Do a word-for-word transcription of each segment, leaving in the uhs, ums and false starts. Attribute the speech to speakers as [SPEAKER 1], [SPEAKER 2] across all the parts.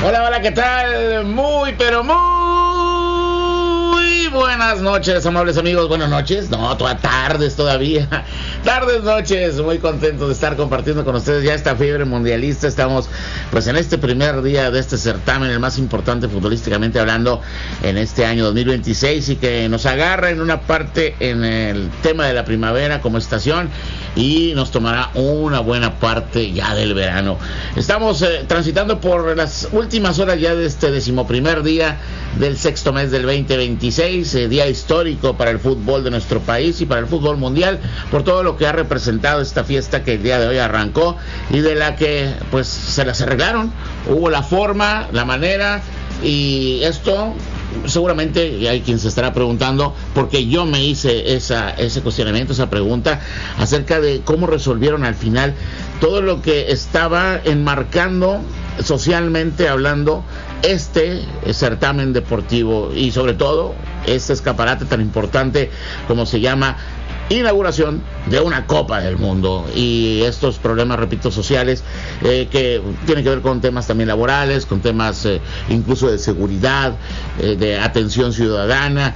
[SPEAKER 1] Hola, hola, ¿qué tal? Muy, pero muy buenas noches, amables amigos. Buenas noches, no, todas tardes todavía. Tardes, noches, muy contento de estar compartiendo con ustedes ya esta fiebre mundialista. Estamos pues en este primer día de este certamen, el más importante futbolísticamente hablando en este año dos mil veintiséis, y que nos agarra en una parte en el tema de la primavera como estación y nos tomará una buena parte ya del verano. Estamos eh, transitando por las últimas horas ya de este decimoprimer día del sexto mes del veinte veintiséis, eh, día histórico para el fútbol de nuestro país y para el fútbol mundial, por todo lo que ha representado esta fiesta que el día de hoy arrancó y de la que pues se las arreglaron. Hubo la forma, la manera, y esto seguramente hay quien se estará preguntando, porque yo me hice esa, ese cuestionamiento, esa pregunta acerca de cómo resolvieron al final todo lo que estaba enmarcando socialmente hablando este certamen deportivo, y sobre todo este escaparate tan importante como se llama inauguración de una Copa del Mundo, y estos problemas, repito, sociales, eh, que tienen que ver con temas también laborales, con temas eh, incluso de seguridad, eh, de atención ciudadana,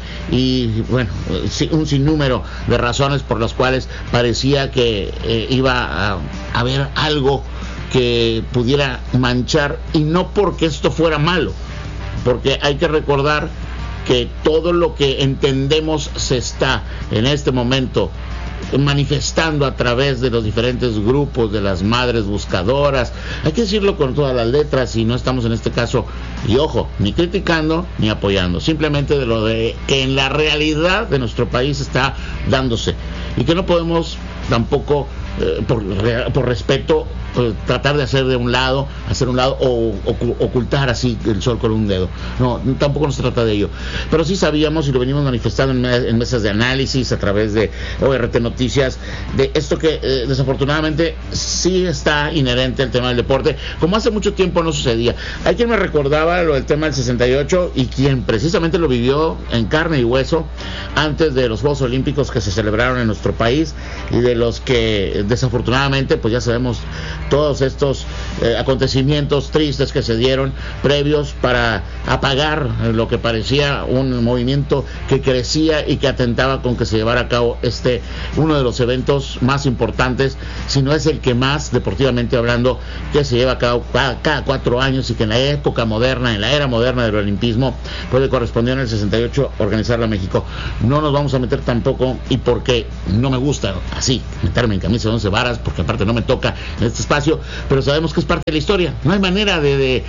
[SPEAKER 1] y bueno, un sinnúmero de razones por las cuales parecía que eh, iba a haber algo que pudiera manchar, y no porque esto fuera malo, porque hay que recordar que todo lo que entendemos se está en este momento manifestando a través de los diferentes grupos de las madres buscadoras. Hay que decirlo con todas las letras, y no estamos en este caso, y ojo, ni criticando ni apoyando, simplemente de lo de que en la realidad de nuestro país está dándose, y que no podemos tampoco eh, por, por respeto eh, tratar de hacer de un lado, hacer un lado o, o ocultar así el sol con un dedo. No, tampoco nos trata de ello. Pero sí sabíamos, y lo venimos manifestando en, en mesas de análisis a través de O R T Noticias, de esto que eh, desafortunadamente sí está inherente al tema del deporte, como hace mucho tiempo no sucedía. Hay quien me recordaba lo del tema del sesenta y ocho, y quien precisamente lo vivió en carne y hueso antes de los Juegos Olímpicos que se celebraron en nuestro país, y de los que desafortunadamente pues ya sabemos todos estos eh, acontecimientos tristes que se dieron previos para apagar lo que parecía un movimiento que crecía y que atentaba con que se llevara a cabo este, uno de los eventos más importantes, si no es el que más, deportivamente hablando, que se lleva a cabo cada, cada cuatro años, y que en la época moderna, en la era moderna del olimpismo, puede corresponder en el sesenta y ocho organizarla en México. No nos vamos a meter tampoco, y porque no me gusta así meterme en camisa de once varas, porque aparte no me toca en este espacio, pero sabemos que es parte de la historia. No hay manera de, de,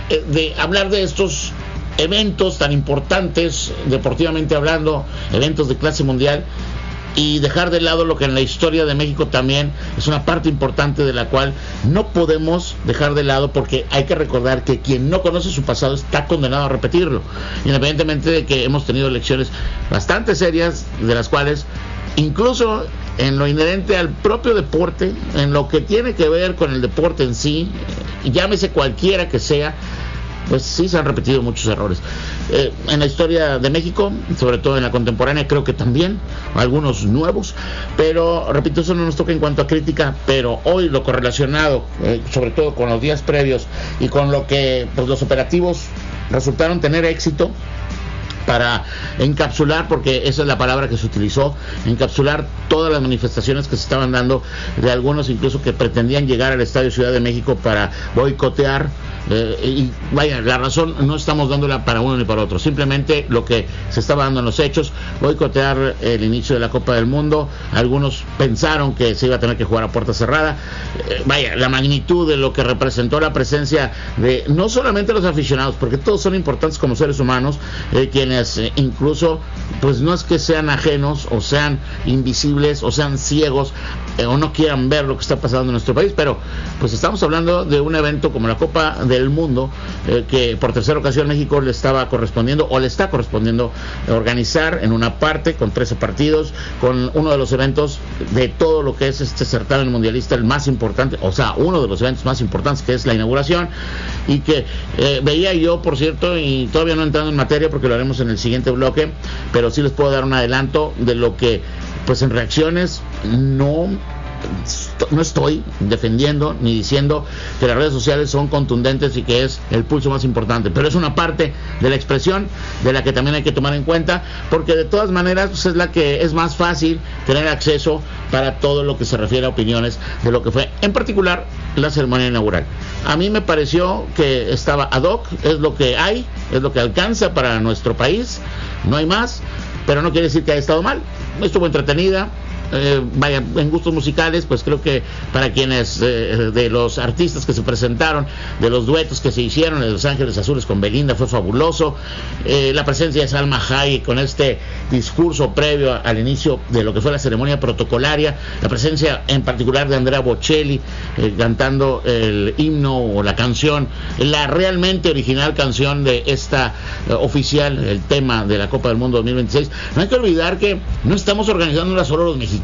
[SPEAKER 1] de hablar de estos eventos tan importantes, deportivamente hablando, eventos de clase mundial, y dejar de lado lo que en la historia de México también es una parte importante de la cual no podemos dejar de lado, porque hay que recordar que quien no conoce su pasado está condenado a repetirlo, independientemente de que hemos tenido elecciones bastante serias, de las cuales incluso en lo inherente al propio deporte, en lo que tiene que ver con el deporte en sí, llámese cualquiera que sea, pues sí se han repetido muchos errores. Eh, en la historia de México, sobre todo en la contemporánea, creo que también, algunos nuevos, pero repito, eso no nos toca en cuanto a crítica, pero hoy lo correlacionado, eh, sobre todo con los días previos y con lo que pues los operativos resultaron tener éxito, para encapsular, porque esa es la palabra que se utilizó, encapsular todas las manifestaciones que se estaban dando, de algunos incluso que pretendían llegar al Estadio Ciudad de México para boicotear, eh, y vaya, la razón no estamos dándola para uno ni para otro, simplemente lo que se estaba dando en los hechos, boicotear el inicio de la Copa del Mundo. Algunos pensaron que se iba a tener que jugar a puerta cerrada. Eh, vaya, la magnitud de lo que representó la presencia de no solamente los aficionados, porque todos son importantes como seres humanos, eh, quienes Eh, incluso pues no es que sean ajenos o sean invisibles o sean ciegos eh, o no quieran ver lo que está pasando en nuestro país, pero pues estamos hablando de un evento como la Copa del Mundo, eh, que por tercera ocasión México le estaba correspondiendo o le está correspondiendo organizar en una parte con trece partidos, con uno de los eventos de todo lo que es este certamen mundialista, el más importante, o sea, uno de los eventos más importantes, que es la inauguración, y que eh, veía yo, por cierto, y todavía no entrando en materia porque lo haremos en el siguiente bloque, pero sí les puedo dar un adelanto de lo que pues en reacciones no no estoy defendiendo ni diciendo que las redes sociales son contundentes y que es el pulso más importante, pero es una parte de la expresión de la que también hay que tomar en cuenta, porque de todas maneras pues, es la que es más fácil tener acceso para todo lo que se refiere a opiniones de lo que fue, en particular, la ceremonia inaugural. A mí me pareció que estaba ad hoc, es lo que hay, es lo que alcanza para nuestro país, no hay más, pero no quiere decir que haya estado mal. Estuvo entretenida. Eh, vaya, en gustos musicales, pues creo que para quienes eh, de los artistas que se presentaron, de los duetos que se hicieron en Los Ángeles Azules con Belinda, fue fabuloso. Eh, la presencia de Salma Hayek con este discurso previo al inicio de lo que fue la ceremonia protocolaria, la presencia en particular de Andrea Bocelli eh, cantando el himno o la canción, la realmente original canción de esta eh, oficial, el tema de la Copa del Mundo dos mil veintiséis. No hay que olvidar que no estamos organizándola solo los mexicanos.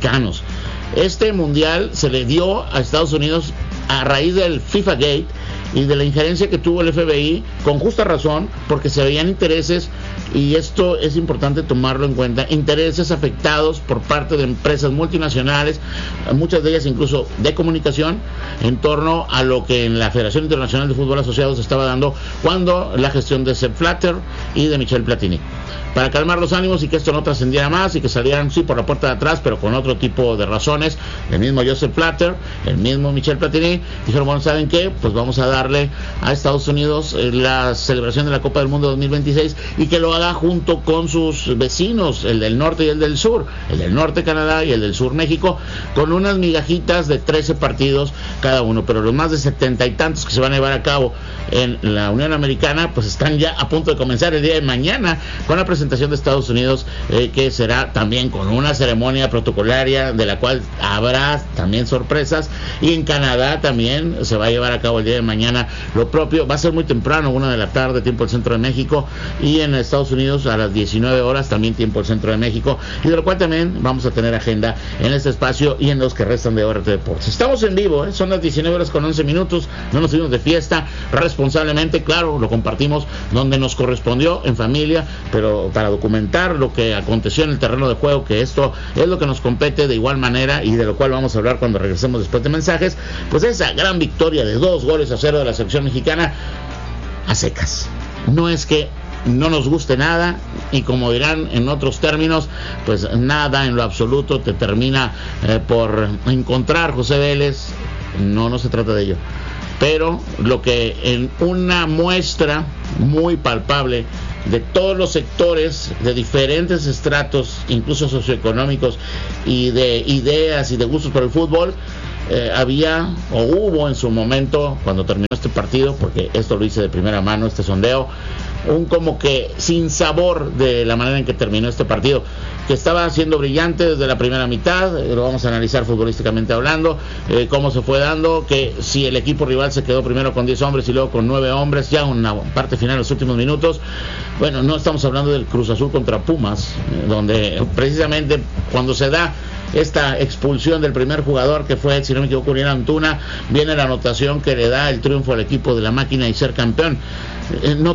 [SPEAKER 1] Este mundial se le dio a Estados Unidos a raíz del FIFA Gate y de la injerencia que tuvo el F B I, con justa razón, porque se veían intereses, y esto es importante tomarlo en cuenta, intereses afectados por parte de empresas multinacionales, muchas de ellas incluso de comunicación, en torno a lo que en la Federación Internacional de Fútbol Asociado se estaba dando cuando la gestión de Sepp Blatter y de Michel Platini. Para calmar los ánimos y que esto no trascendiera más y que salieran, sí, por la puerta de atrás, pero con otro tipo de razones, el mismo Joseph Blatter, el mismo Michel Platini, dijeron, bueno, ¿saben qué? Pues vamos a darle a Estados Unidos eh, la celebración de la Copa del Mundo dos mil veintiséis y que lo haga junto con sus vecinos, el del norte y el del sur, el del norte Canadá y el del sur México, con unas migajitas de trece partidos cada uno, pero los más de setenta y tantos que se van a llevar a cabo en la Unión Americana, pues están ya a punto de comenzar el día de mañana con la presentación de Estados Unidos, eh, que será también con una ceremonia protocolaria de la cual habrá también sorpresas, y en Canadá también se va a llevar a cabo el día de mañana lo propio. Va a ser muy temprano, una de la tarde, tiempo del centro de México, y en Estados Unidos a las diecinueve horas, también tiempo del centro de México, y de lo cual también vamos a tener agenda en este espacio y en los que restan de O R T Deportes. Estamos en vivo, ¿eh? Son las diecinueve horas con once minutos, no nos fuimos de fiesta, responsablemente, claro, lo compartimos donde nos correspondió, en familia, pero para documentar lo que aconteció en el terreno de juego, que esto es lo que nos compete de igual manera y de lo cual vamos a hablar cuando regresemos después de mensajes. Pues esa gran victoria de dos goles a cero de la selección mexicana a secas. No es que no nos guste nada, y como dirán en otros términos, pues nada en lo absoluto te termina eh, por encontrar, José Vélez. No, no se trata de ello, pero lo que en una muestra muy palpable de todos los sectores, de diferentes estratos, incluso socioeconómicos, y de ideas y de gustos por el fútbol, eh, había o hubo en su momento, cuando terminó este partido, porque esto lo hice de primera mano, este sondeo, un como que sin sabor de la manera en que terminó este partido, que estaba siendo brillante desde la primera mitad. Eh, lo vamos a analizar futbolísticamente hablando, eh, cómo se fue dando, que si el equipo rival se quedó primero con diez hombres y luego con nueve hombres, ya una parte final en los últimos minutos. Bueno, no estamos hablando del Cruz Azul contra Pumas, eh, donde precisamente cuando se da esta expulsión del primer jugador, que fue, si no me equivoco, Uriel Antuna, viene la anotación que le da el triunfo al equipo de la máquina y ser campeón. Eh, no